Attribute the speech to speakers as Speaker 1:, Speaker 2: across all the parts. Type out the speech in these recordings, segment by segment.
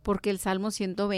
Speaker 1: porque el Salmo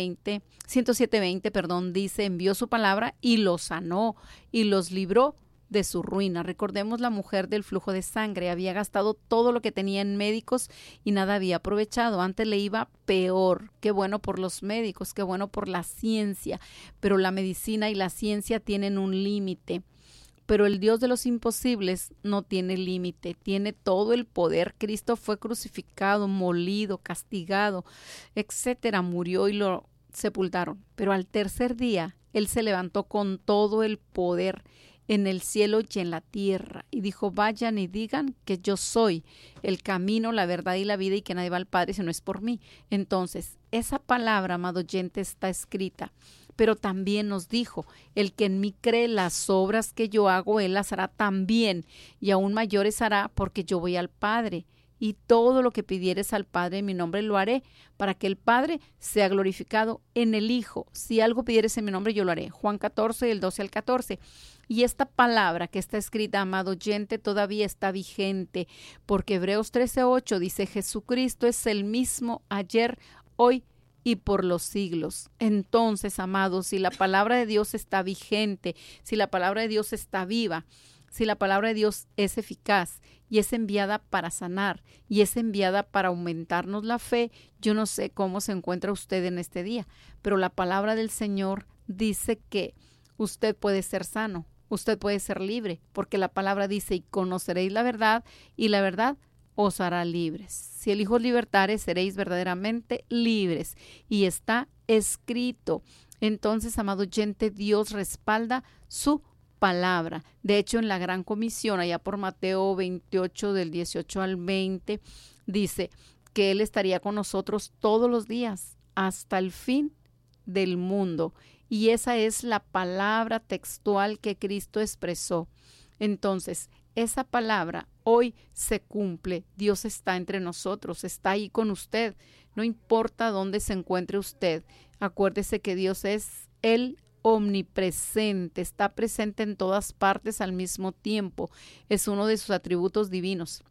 Speaker 1: 107:20, dice, envió su palabra y los sanó y los libró de su ruina. Recordemos la mujer del flujo de sangre, había gastado todo lo que tenía en médicos y nada había aprovechado. Antes le iba peor. Qué bueno por los médicos, qué bueno por la ciencia, pero la medicina y la ciencia tienen un límite. Pero el Dios de los imposibles no tiene límite, tiene todo el poder. Cristo fue crucificado, molido, castigado, etcétera, murió y lo sepultaron. Pero al tercer día, Él se levantó con todo el poder en el cielo y en la tierra, y dijo, vayan y digan que yo soy el camino, la verdad y la vida, y que nadie va al Padre si no es por mí. Entonces, esa palabra, amado oyente, está escrita, pero también nos dijo, el que en mí cree, las obras que yo hago, él las hará también, y aún mayores hará, porque yo voy al Padre. Y todo lo que pidieres al Padre en mi nombre lo haré, para que el Padre sea glorificado en el Hijo. Si algo pidieres en mi nombre, yo lo haré. Juan 14, del 12 al 14. Y esta palabra que está escrita, amado oyente, todavía está vigente, porque Hebreos 13:8 dice, Jesucristo es el mismo ayer, hoy y por los siglos. Entonces, amados, si la palabra de Dios está vigente, si la palabra de Dios está viva, si la palabra de Dios es eficaz y es enviada para sanar y es enviada para aumentarnos la fe, yo no sé cómo se encuentra usted en este día, pero la palabra del Señor dice que usted puede ser sano, usted puede ser libre, porque la palabra dice, y conoceréis la verdad, y la verdad os hará libres. Si el Hijo os libertare, seréis verdaderamente libres. Y está escrito. Entonces, amado oyente, Dios respalda su palabra. De hecho, en la Gran Comisión, allá por Mateo 28, del 18 al 20, dice que Él estaría con nosotros todos los días, hasta el fin del mundo. Y esa es la palabra textual que Cristo expresó. Entonces, esa palabra hoy se cumple. Dios está entre nosotros, está ahí con usted. No importa dónde se encuentre usted. Acuérdese que Dios es el omnipresente, está presente en todas partes al mismo tiempo. Es uno de sus atributos divinos.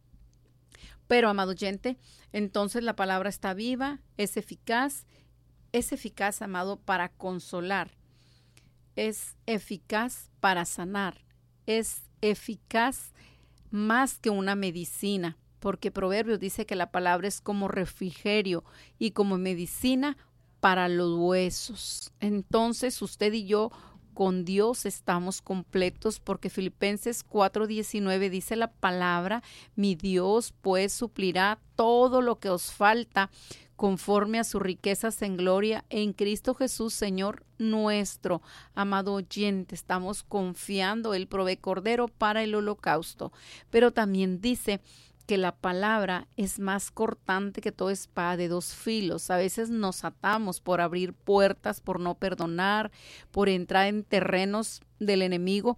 Speaker 1: Pero, amado oyente, entonces la palabra está viva, es eficaz, amado, para consolar, es eficaz para sanar, es eficaz más que una medicina, porque Proverbios dice que la palabra es como refrigerio y como medicina para los huesos. Entonces usted y yo con Dios estamos completos, porque Filipenses 4:19 dice la palabra, mi Dios pues suplirá todo lo que os falta conforme a sus riquezas en gloria en Cristo Jesús, Señor nuestro. Amado oyente, estamos confiando, Él provee cordero para el holocausto, pero también dice que la palabra es más cortante que toda espada de dos filos. A veces nos atamos por abrir puertas, por no perdonar, por entrar en terrenos del enemigo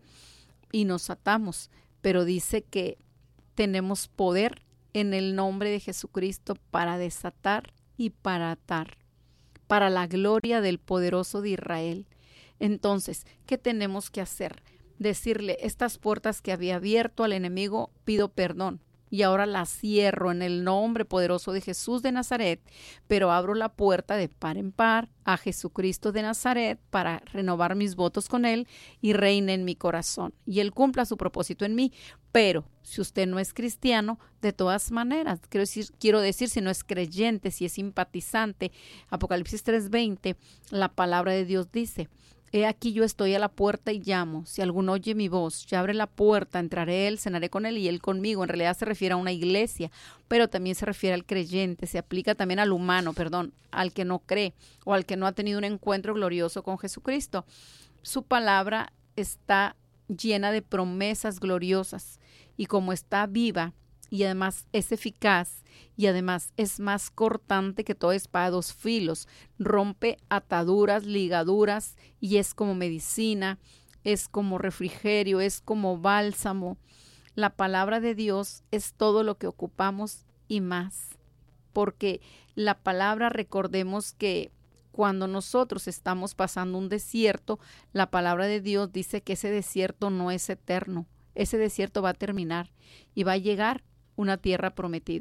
Speaker 1: y nos atamos, pero dice que tenemos poder en el nombre de Jesucristo para desatar y para atar, para la gloria del poderoso de Israel. Entonces, ¿qué tenemos que hacer? Decirle, estas puertas que había abierto al enemigo, pido perdón. Y ahora las cierro en el nombre poderoso de Jesús de Nazaret, pero abro la puerta de par en par a Jesucristo de Nazaret para renovar mis votos con Él y reine en mi corazón. Y Él cumpla su propósito en mí. Pero si usted no es cristiano, de todas maneras, quiero decir, si no es creyente, si es simpatizante, Apocalipsis 3:20, la palabra de Dios dice, he aquí yo estoy a la puerta y llamo. Si alguno oye mi voz, ya abre la puerta, entraré él, cenaré con él y él conmigo. En realidad se refiere a una iglesia, pero también se refiere al creyente. Se aplica también al humano, al que no cree o al que no ha tenido un encuentro glorioso con Jesucristo. Su palabra está llena de promesas gloriosas y como está viva y además es eficaz y además es más cortante que toda espada de dos filos, rompe ataduras, ligaduras y es como medicina, es como refrigerio, es como bálsamo. La palabra de Dios es todo lo que ocupamos y más, porque la palabra, recordemos que cuando nosotros estamos pasando un desierto, la palabra de Dios dice que ese desierto no es eterno, ese desierto va a terminar y va a llegar una tierra prometida.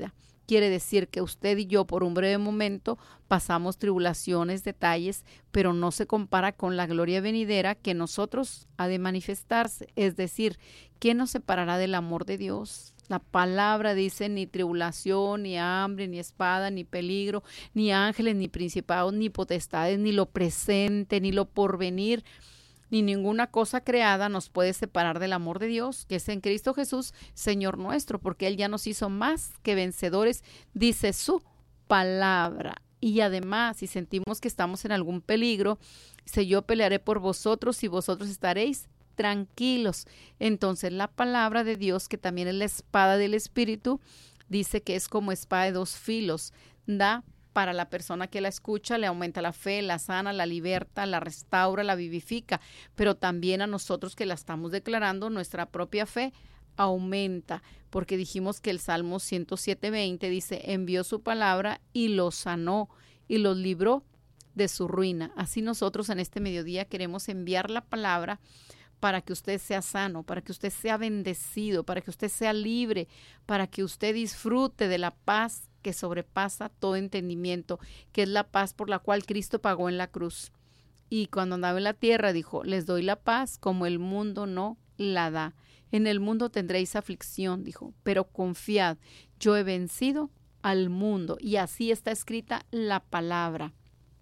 Speaker 1: Quiere decir que usted y yo por un breve momento pasamos tribulaciones, detalles, pero no se compara con la gloria venidera que nosotros ha de manifestarse. Es decir, ¿quién nos separará del amor de Dios? La palabra dice ni tribulación, ni hambre, ni espada, ni peligro, ni ángeles, ni principados, ni potestades, ni lo presente, ni lo porvenir, ni ninguna cosa creada nos puede separar del amor de Dios, que es en Cristo Jesús, Señor nuestro, porque Él ya nos hizo más que vencedores, dice su palabra. Y además, si sentimos que estamos en algún peligro, dice, yo pelearé por vosotros y vosotros estaréis tranquilos. Entonces la palabra de Dios, que también es la espada del Espíritu, dice que es como espada de dos filos, da para la persona que la escucha, le aumenta la fe, la sana, la liberta, la restaura, la vivifica, pero también a nosotros que la estamos declarando, nuestra propia fe aumenta, porque dijimos que el Salmo 107:20 dice, envió su palabra y los sanó y los libró de su ruina. Así nosotros en este mediodía queremos enviar la palabra para que usted sea sano, para que usted sea bendecido, para que usted sea libre, para que usted disfrute de la paz que sobrepasa todo entendimiento, que es la paz por la cual Cristo pagó en la cruz. Y cuando andaba en la tierra dijo, les doy la paz como el mundo no la da. En el mundo tendréis aflicción, dijo, pero confiad, yo he vencido al mundo. Y así está escrita la palabra.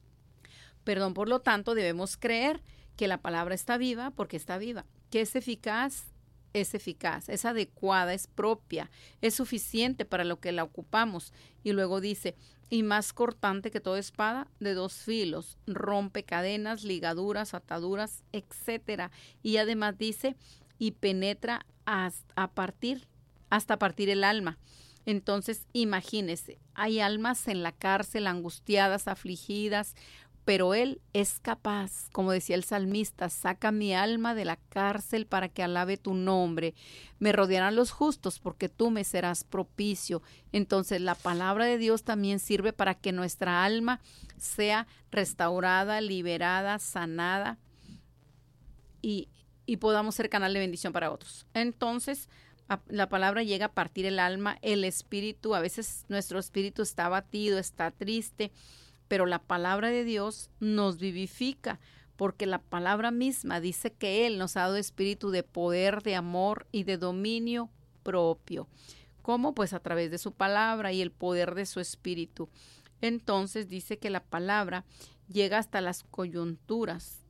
Speaker 1: Perdón, por lo tanto, debemos creer que la palabra está viva porque está viva, que es eficaz, es adecuada, es propia, es suficiente para lo que la ocupamos. Y luego dice, y más cortante que toda espada de dos filos, rompe cadenas, ligaduras, ataduras, etcétera. Y además dice, y penetra hasta partir el alma. Entonces, imagínese, hay almas en la cárcel, angustiadas, afligidas, pero Él es capaz, como decía el salmista, saca mi alma de la cárcel para que alabe tu nombre. Me rodearán los justos porque tú me serás propicio. Entonces la palabra de Dios también sirve para que nuestra alma sea restaurada, liberada, sanada y podamos ser canal de bendición para otros. Entonces la palabra llega a partir el alma, el espíritu. A veces nuestro espíritu está abatido, está triste, pero la palabra de Dios nos vivifica, porque la palabra misma dice que Él nos ha dado espíritu de poder, de amor y de dominio propio. ¿Cómo? Pues a través de su palabra y el poder de su espíritu. Entonces dice que la palabra llega hasta las coyunturas.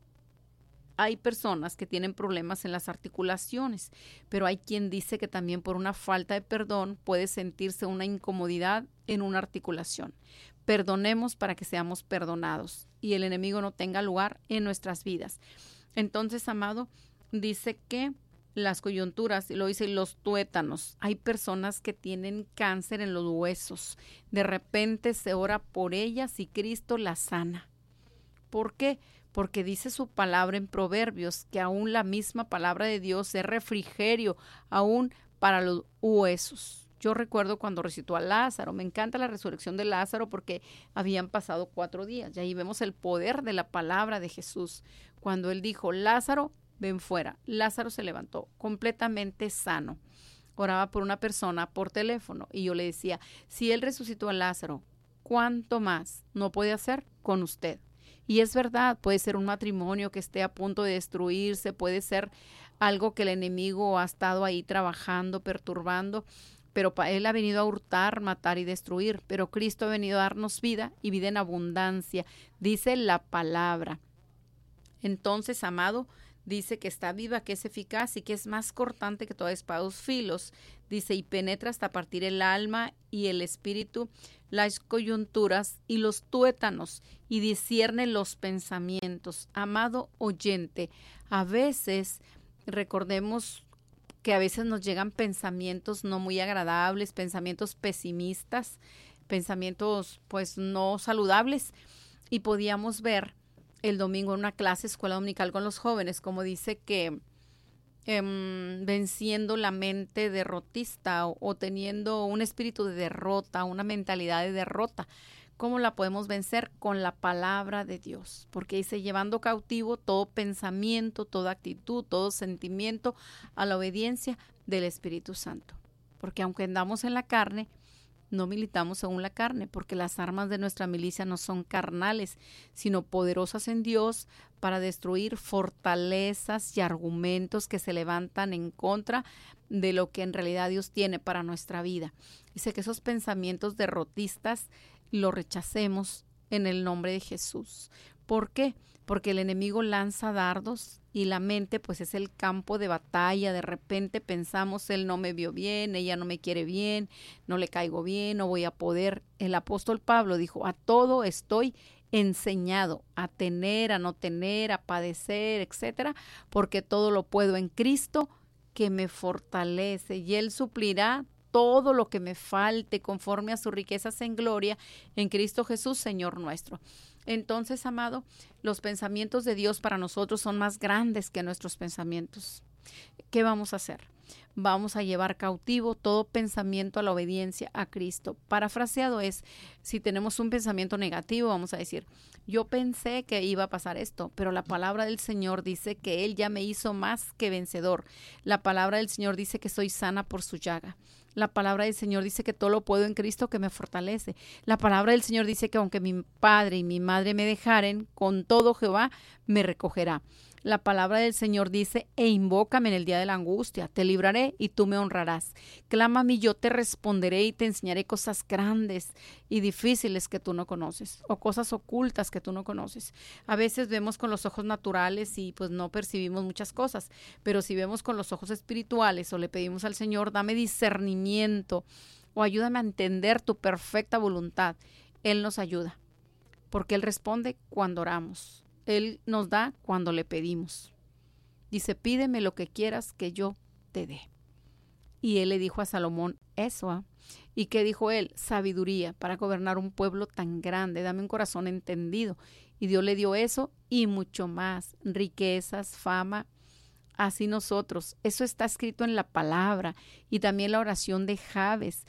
Speaker 1: Hay personas que tienen problemas en las articulaciones, pero hay quien dice que también por una falta de perdón puede sentirse una incomodidad en una articulación. Perdonemos para que seamos perdonados y el enemigo no tenga lugar en nuestras vidas. Entonces, amado, dice que las coyunturas, y lo dice, los tuétanos. Hay personas que tienen cáncer en los huesos. De repente se ora por ellas y Cristo las sana. ¿Por qué? Porque dice su palabra en Proverbios que aún la misma palabra de Dios es refrigerio, aún para los huesos. Yo recuerdo cuando resucitó a Lázaro, me encanta la resurrección de Lázaro porque habían pasado 4 días. Y ahí vemos el poder de la palabra de Jesús. Cuando él dijo, Lázaro, ven fuera. Lázaro se levantó completamente sano. Oraba por una persona por teléfono y yo le decía, si él resucitó a Lázaro, ¿cuánto más no puede hacer con usted? Y es verdad, puede ser un matrimonio que esté a punto de destruirse, puede ser algo que el enemigo ha estado ahí trabajando, perturbando, pero Él ha venido a hurtar, matar y destruir, pero Cristo ha venido a darnos vida y vida en abundancia, dice la palabra. Entonces, amado, dice que está viva, que es eficaz y que es más cortante que toda espada de dos filos. Dice, y penetra hasta partir el alma y el espíritu, las coyunturas y los tuétanos, y discierne los pensamientos. Amado oyente, a veces, recordemos que a veces nos llegan pensamientos no muy agradables, pensamientos pesimistas, pensamientos pues no saludables, y podíamos ver el domingo en una clase, escuela dominical con los jóvenes, como dice que venciendo la mente derrotista o teniendo un espíritu de derrota, una mentalidad de derrota. ¿Cómo la podemos vencer? Con la palabra de Dios, porque dice, llevando cautivo todo pensamiento, toda actitud, todo sentimiento a la obediencia del Espíritu Santo. Porque aunque andamos en la carne, No militamos según la carne, porque las armas de nuestra milicia no son carnales, sino poderosas en Dios para destruir fortalezas y argumentos que se levantan en contra de lo que en realidad Dios tiene para nuestra vida. Dice que esos pensamientos derrotistas los rechacemos en el nombre de Jesús. ¿Por qué? Porque el enemigo lanza dardos y la mente pues es el campo de batalla. De repente pensamos, él no me vio bien, ella no me quiere bien, no le caigo bien, no voy a poder. El apóstol Pablo dijo, a todo estoy enseñado, a tener, a no tener, a padecer, etcétera, porque todo lo puedo en Cristo que me fortalece, y él suplirá todo lo que me falte conforme a sus riquezas en gloria en Cristo Jesús, Señor nuestro. Entonces, amado, los pensamientos de Dios para nosotros son más grandes que nuestros pensamientos. ¿Qué vamos a hacer? Vamos a llevar cautivo todo pensamiento a la obediencia a Cristo. Parafraseado es, si tenemos un pensamiento negativo, vamos a decir, yo pensé que iba a pasar esto, pero la palabra del Señor dice que Él ya me hizo más que vencedor. La palabra del Señor dice que soy sana por su llaga. La palabra del Señor dice que todo lo puedo en Cristo que me fortalece. La palabra del Señor dice que aunque mi padre y mi madre me dejaren, con todo Jehová me recogerá. La palabra del Señor dice, e invócame en el día de la angustia, te libraré y tú me honrarás. Clama a mí, yo te responderé y te enseñaré cosas grandes y difíciles que tú no conoces, o cosas ocultas que tú no conoces. A veces vemos con los ojos naturales y pues no percibimos muchas cosas, pero si vemos con los ojos espirituales o le pedimos al Señor, dame discernimiento o ayúdame a entender tu perfecta voluntad, Él nos ayuda, porque Él responde cuando oramos. Él nos da cuando le pedimos. Dice, pídeme lo que quieras que yo te dé. Y él le dijo a Salomón eso. ¿Y qué dijo él? Sabiduría para gobernar un pueblo tan grande. Dame un corazón entendido. Y Dios le dio eso y mucho más. Riquezas, fama. Así nosotros. Eso está escrito en la palabra. Y también la oración de Jabes.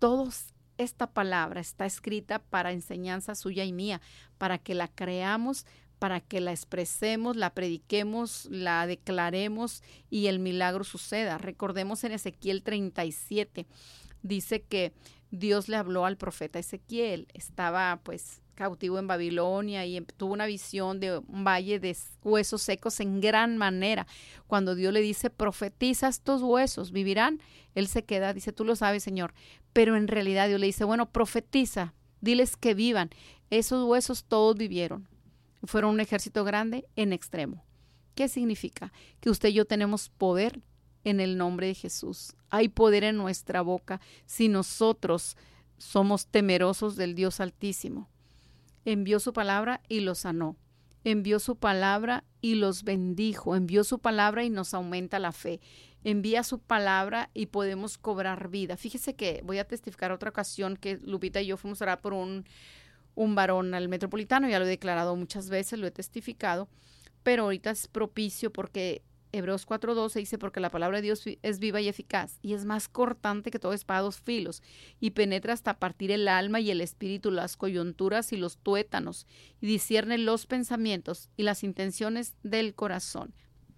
Speaker 1: Esta palabra está escrita para enseñanza suya y mía. Para que la creamos, para que la expresemos, la prediquemos, la declaremos y el milagro suceda. Recordemos en Ezequiel 37, dice que Dios le habló al profeta Ezequiel. Estaba pues cautivo en Babilonia y tuvo una visión de un valle de huesos secos en gran manera. Cuando Dios le dice, profetiza estos huesos, ¿vivirán? Él se queda, dice, tú lo sabes, Señor. Pero en realidad Dios le dice, bueno, profetiza, diles que vivan. Esos huesos todos vivieron. Fueron un ejército grande en extremo. ¿Qué significa? Que usted y yo tenemos poder en el nombre de Jesús. Hay poder en nuestra boca si nosotros somos temerosos del Dios Altísimo. Envió su palabra y los sanó. Envió su palabra y los bendijo. Envió su palabra y nos aumenta la fe. Envía su palabra y podemos cobrar vida. Fíjese que voy a testificar otra ocasión que Lupita y yo fuimos a orar por un varón al Metropolitano, ya lo he declarado muchas veces, lo he testificado, pero ahorita es propicio porque Hebreos 4:12 dice, porque la palabra de Dios es viva y eficaz, y es más cortante que toda espada de dos filos, y penetra hasta partir el alma y el espíritu, las coyunturas y los tuétanos, y discierne los pensamientos y las intenciones del corazón.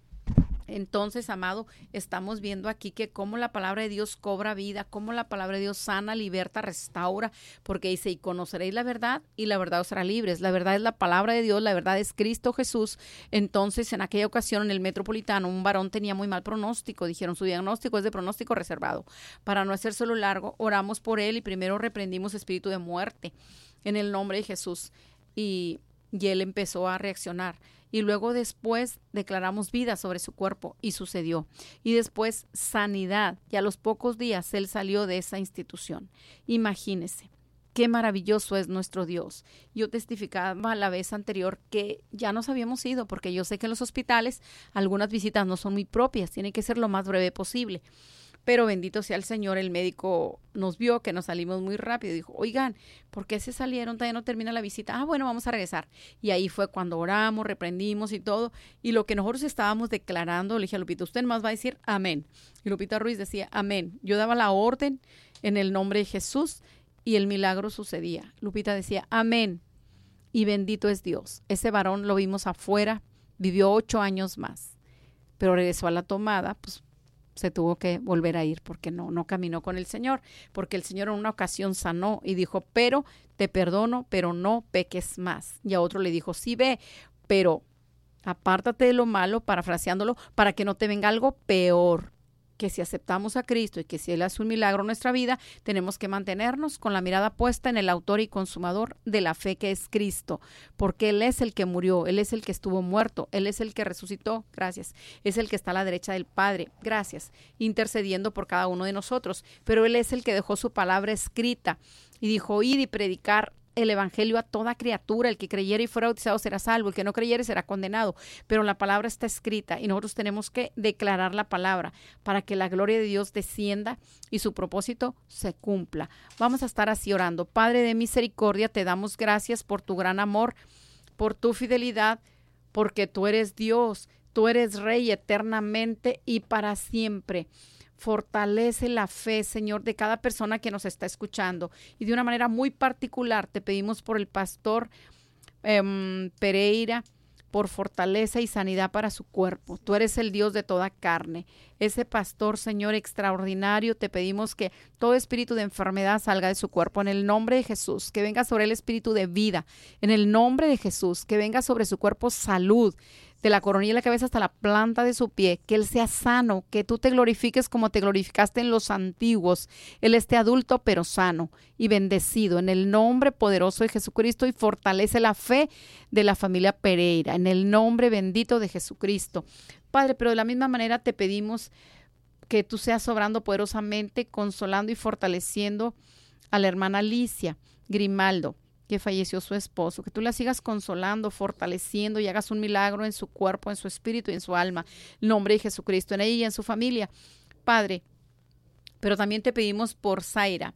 Speaker 1: Entonces, amado, estamos viendo aquí que cómo la palabra de Dios cobra vida, cómo la palabra de Dios sana, liberta, restaura, porque dice, y conoceréis la verdad y la verdad os hará libres. La verdad es la palabra de Dios, la verdad es Cristo Jesús. Entonces, en aquella ocasión, en el Metropolitano, un varón tenía muy mal pronóstico. Dijeron, su diagnóstico es de pronóstico reservado. Para no hacérselo largo, oramos por él y primero reprendimos espíritu de muerte en el nombre de Jesús. Y él empezó a reaccionar. Y luego después declaramos vida sobre su cuerpo y sucedió. Y después sanidad. Y a los pocos días él salió de esa institución. Imagínese. Qué maravilloso es nuestro Dios. Yo testificaba la vez anterior que ya nos habíamos ido, porque yo sé que en los hospitales algunas visitas no son muy propias, tienen que ser lo más breve posible. Pero bendito sea el Señor, el médico nos vio que nos salimos muy rápido. Dijo, oigan, ¿por qué se salieron? Todavía no termina la visita. Ah, bueno, vamos a regresar. Y ahí fue cuando oramos, reprendimos y todo. Y lo que nosotros estábamos declarando, le dije a Lupita, usted más va a decir amén. Y Lupita Ruiz decía amén. Yo daba la orden en el nombre de Jesús y el milagro sucedía. Lupita decía amén. Y bendito es Dios. Ese varón lo vimos afuera, vivió 8 años más. Pero regresó a la tomada, pues se tuvo que volver a ir porque no caminó con el Señor, porque el Señor en una ocasión sanó y dijo, pero te perdono, pero no peques más. Y a otro le dijo, sí ve, pero apártate de lo malo, parafraseándolo, para que no te venga algo peor. Que si aceptamos a Cristo y que si Él hace un milagro en nuestra vida, tenemos que mantenernos con la mirada puesta en el autor y consumador de la fe que es Cristo, porque Él es el que murió, Él es el que estuvo muerto, Él es el que resucitó, gracias, es el que está a la derecha del Padre, gracias, intercediendo por cada uno de nosotros, pero Él es el que dejó su palabra escrita y dijo, id y predicar el evangelio a toda criatura, el que creyere y fuera bautizado será salvo, el que no creyere será condenado, pero la palabra está escrita y nosotros tenemos que declarar la palabra para que la gloria de Dios descienda y su propósito se cumpla. Vamos a estar así orando. Padre de misericordia, te damos gracias por tu gran amor, por tu fidelidad, porque tú eres Dios, tú eres Rey eternamente y para siempre. Fortalece la fe, Señor, de cada persona que nos está escuchando. Y de una manera muy particular te pedimos por el pastor Pereira, por fortaleza y sanidad para su cuerpo. Tú eres el Dios de toda carne. Ese pastor, Señor, extraordinario, te pedimos que todo espíritu de enfermedad salga de su cuerpo en el nombre de Jesús, que venga sobre el espíritu de vida, en el nombre de Jesús, que venga sobre su cuerpo salud, de la coronilla de la cabeza hasta la planta de su pie, que Él sea sano, que tú te glorifiques como te glorificaste en los antiguos. Él esté adulto pero sano y bendecido en el nombre poderoso de Jesucristo y fortalece la fe de la familia Pereira, en el nombre bendito de Jesucristo. Padre, pero de la misma manera te pedimos que tú seas obrando poderosamente, consolando y fortaleciendo a la hermana Alicia Grimaldo, que falleció su esposo, que tú la sigas consolando, fortaleciendo y hagas un milagro en su cuerpo, en su espíritu y en su alma. En nombre de Jesucristo, en ella y en su familia. Padre, pero también te pedimos por Zaira.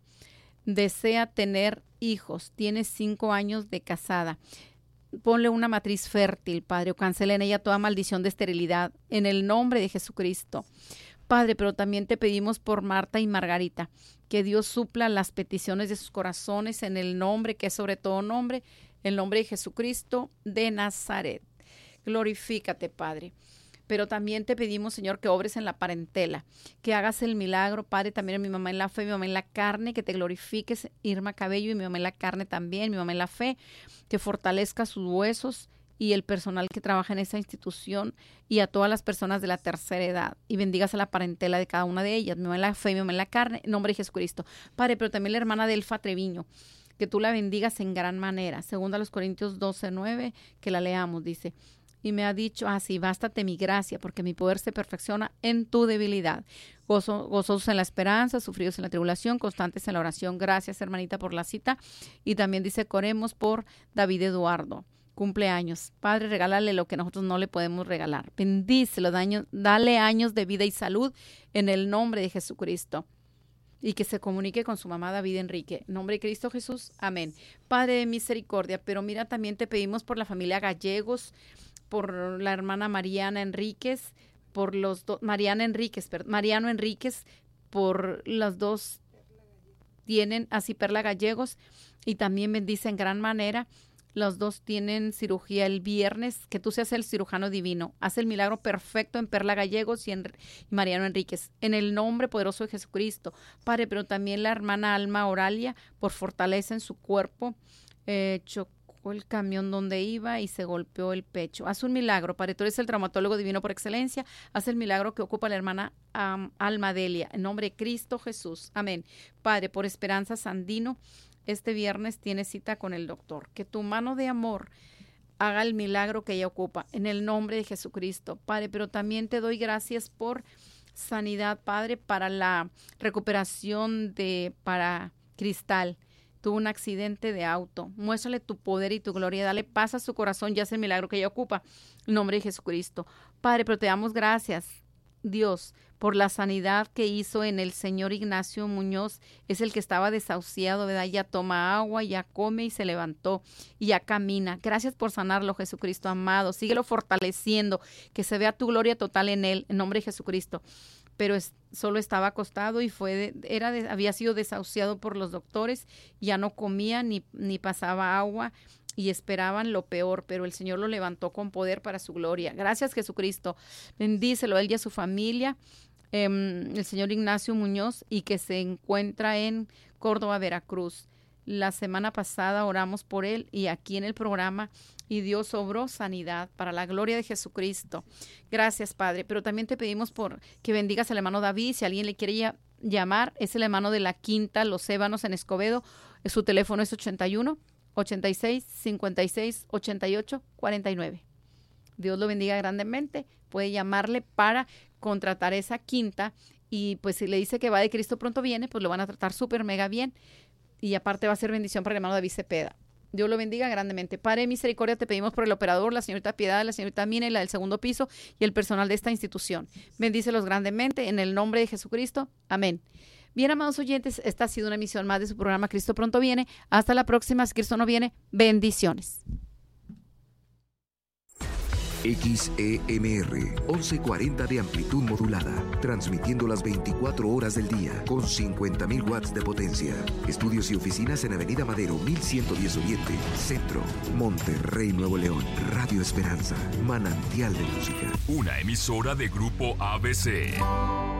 Speaker 1: Desea tener hijos, tiene 5 años de casada. Ponle una matriz fértil, Padre, o cancela en ella toda maldición de esterilidad, en el nombre de Jesucristo. Padre, pero también te pedimos por Marta y Margarita, que Dios supla las peticiones de sus corazones en el nombre que es sobre todo nombre, el nombre de Jesucristo de Nazaret. Glorifícate, Padre. Pero también te pedimos, Señor, que obres en la parentela, que hagas el milagro, Padre, también en mi mamá en la fe, mi mamá en la carne, que te glorifiques, Irma Cabello, y mi mamá en la carne también, mi mamá en la fe, que fortalezca sus huesos y el personal que trabaja en esa institución y a todas las personas de la tercera edad y bendigas a la parentela de cada una de ellas, mi mamá en la fe, mi mamá en la carne, en nombre de Jesucristo. Padre, pero también la hermana Delfa Treviño, que tú la bendigas en gran manera. Según a los Corintios 12:9, que la leamos, dice, y me ha dicho, así, bástate mi gracia, porque mi poder se perfecciona en tu debilidad. Gozosos en la esperanza, sufridos en la tribulación, constantes en la oración. Gracias, hermanita, por la cita. Y también dice, oremos por David Eduardo. Cumpleaños. Padre, regálale lo que nosotros no le podemos regalar. Bendícelo, dale años de vida y salud en el nombre de Jesucristo. Y que se comunique con su mamá David Enrique. En nombre de Cristo Jesús. Amén. Padre de misericordia, pero mira, también te pedimos por la familia Gallegos, por la hermana Mariana Enríquez, por los dos, Mariano Enríquez, por las dos tienen así Perla Gallegos y también bendice en gran manera. Los dos tienen cirugía el viernes, que tú seas el cirujano divino. Haz el milagro perfecto en Perla Gallegos y Mariano Enríquez. En el nombre poderoso de Jesucristo. Padre, pero también la hermana Alma Oralia, por fortaleza en su cuerpo, chocó el camión donde iba y se golpeó el pecho. Haz un milagro, Padre. Tú eres el traumatólogo divino por excelencia. Haz el milagro que ocupa la hermana Alma Delia. En nombre de Cristo Jesús. Amén. Padre, por Esperanza Sandino, este viernes tiene cita con el doctor. Que tu mano de amor haga el milagro que ella ocupa en el nombre de Jesucristo, Padre. Pero también te doy gracias por sanidad, Padre, para la recuperación para Cristal. Tuvo un accidente de auto. Muéstrale tu poder y tu gloria. Dale paz a su corazón y haz el milagro que ella ocupa en nombre de Jesucristo, Padre. Pero te damos gracias, Dios, por la sanidad que hizo en el señor Ignacio Muñoz. Es el que estaba desahuciado, ¿verdad? Ya toma agua, ya come y se levantó y ya camina. Gracias por sanarlo, Jesucristo amado. Síguelo fortaleciendo, que se vea tu gloria total en él, en nombre de Jesucristo. Pero solo estaba acostado y había sido desahuciado por los doctores. Ya no comía ni pasaba agua y esperaban lo peor, pero el Señor lo levantó con poder para su gloria. Gracias, Jesucristo. Bendícelo a él y a su familia. el señor Ignacio Muñoz, y que se encuentra en Córdoba, Veracruz. La semana pasada oramos por él y aquí en el programa, y Dios obró sanidad para la gloria de Jesucristo. Gracias, Padre. Pero también te pedimos por que bendigas al hermano David. Si alguien le quiere llamar, es el hermano de la Quinta, Los Ébanos, en Escobedo. Su teléfono es 81 86 56 88 49. Dios lo bendiga grandemente. Puede llamarle para contratar esa quinta, y pues si le dice que va de Cristo pronto viene, pues lo van a tratar súper mega bien, y aparte va a ser bendición para el hermano David Cepeda. Dios lo bendiga grandemente. Padre de misericordia, te pedimos por el operador, la señorita Piedad, la señorita Mina y la del segundo piso, y el personal de esta institución. Bendícelos grandemente en el nombre de Jesucristo. Amén. Bien, amados oyentes, esta ha sido una emisión más de su programa Cristo Pronto Viene. Hasta la próxima. Si Cristo no viene, bendiciones.
Speaker 2: XEMR 1140 de amplitud modulada, transmitiendo las 24 horas del día con 50.000 watts de potencia. Estudios y oficinas en Avenida Madero 1110 Oriente, Centro, Monterrey, Nuevo León. Radio Esperanza, manantial de música.
Speaker 3: Una emisora de Grupo ABC.